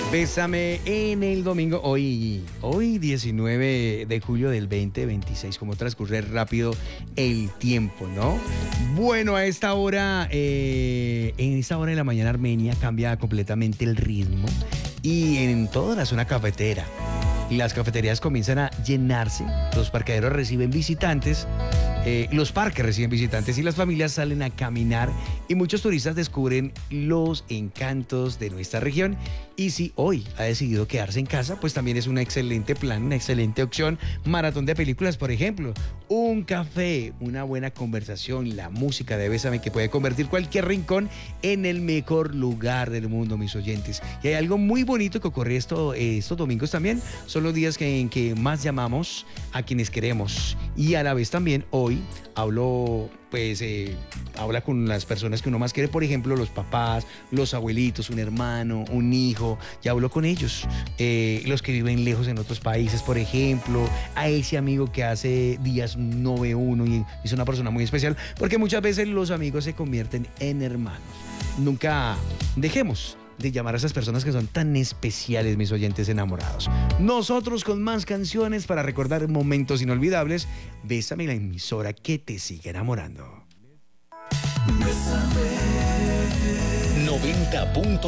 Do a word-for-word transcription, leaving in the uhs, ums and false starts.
Bésame en el domingo, hoy, hoy diecinueve de julio del veinte veintiséis, como transcurre rápido el tiempo, ¿no? Bueno, a esta hora, eh, en esta hora de la mañana Armenia cambia completamente el ritmo y en toda la zona cafetera. Las cafeterías comienzan a llenarse, los parqueaderos reciben visitantes, eh, los parques reciben visitantes y las familias salen a caminar y muchos turistas descubren los encantos de nuestra región. Y si hoy ha decidido quedarse en casa, pues también es un excelente plan, una excelente opción. Maratón de películas, por ejemplo, un café, una buena conversación, la música de Bésame que puede convertir cualquier rincón en el mejor lugar del mundo, mis oyentes. Y hay algo muy bonito que ocurre esto, eh, estos domingos también. Son los días que, en que más llamamos a quienes queremos. Y a la vez también hoy hablo, pues, eh, habla con las personas que uno más quiere, por ejemplo, los papás, los abuelitos, un hermano, un hijo, ya hablo con ellos. Eh, los que viven lejos en otros países, por ejemplo, a ese amigo que hace días no ve uno y es una persona muy especial, porque muchas veces los amigos se convierten en hermanos. Nunca dejemos de llamar a esas personas que son tan especiales, mis oyentes enamorados. Nosotros con más canciones para recordar momentos inolvidables. Bésame, la emisora que te sigue enamorando. Bésame. noventa punto